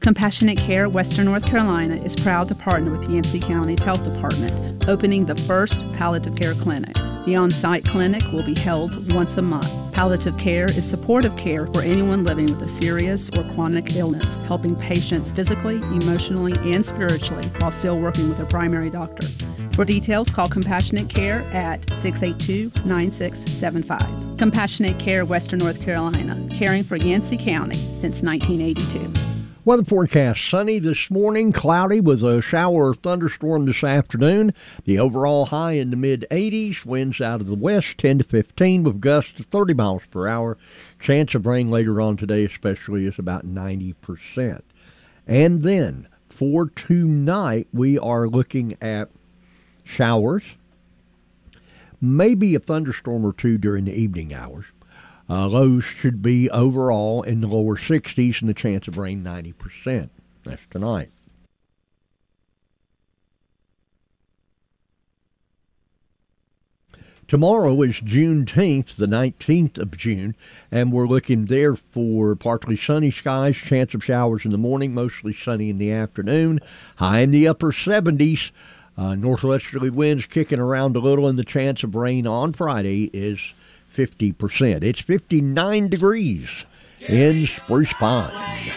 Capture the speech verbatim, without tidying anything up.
Compassionate Care Western North Carolina is proud to partner with Yancey County's Health Department, opening the first palliative care clinic. The on-site clinic will be held once a month. Palliative care is supportive care for anyone living with a serious or chronic illness, helping patients physically, emotionally, and spiritually while still working with their primary doctor. For details, call Compassionate Care at six eight two, nine six seven five. Compassionate Care Western North Carolina, caring for Yancey County since nineteen eighty-two. Weather forecast: sunny this morning, cloudy with a shower or thunderstorm this afternoon. The overall high in the mid eighties, winds out of the west ten to fifteen with gusts of thirty miles per hour. Chance of rain later on today especially is about ninety percent. And then for tonight we are looking at showers, maybe a thunderstorm or two during the evening hours. Uh, lows should be overall in the lower sixties and the chance of rain ninety percent. That's tonight. Tomorrow is Juneteenth, the nineteenth of June, and we're looking there for partly sunny skies, chance of showers in the morning, mostly sunny in the afternoon, high in the upper seventies. Uh, northwesterly winds kicking around a little, and the chance of rain on Friday is fifty percent. It's fifty-nine degrees in Spruce Pine.